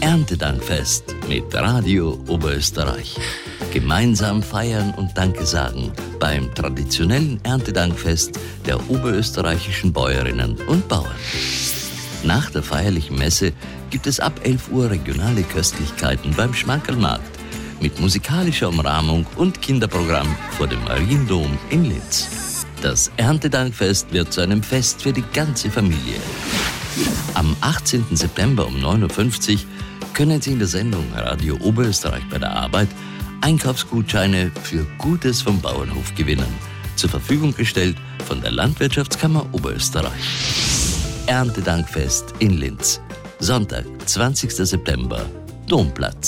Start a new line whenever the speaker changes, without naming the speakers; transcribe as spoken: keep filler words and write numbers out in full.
Erntedankfest mit Radio Oberösterreich. Gemeinsam feiern und Danke sagen beim traditionellen Erntedankfest der oberösterreichischen Bäuerinnen und Bauern. Nach der feierlichen Messe gibt es ab elf Uhr regionale Köstlichkeiten beim Schmankerlmarkt mit musikalischer Umrahmung und Kinderprogramm vor dem Mariendom in Linz. Das Erntedankfest wird zu einem Fest für die ganze Familie. Am achtzehnten September um neun Uhr fünfzig können Sie in der Sendung Radio Oberösterreich bei der Arbeit Einkaufsgutscheine für Gutes vom Bauernhof gewinnen. Zur Verfügung gestellt von der Landwirtschaftskammer Oberösterreich. Erntedankfest in Linz. Sonntag, zwanzigsten September, Domplatz.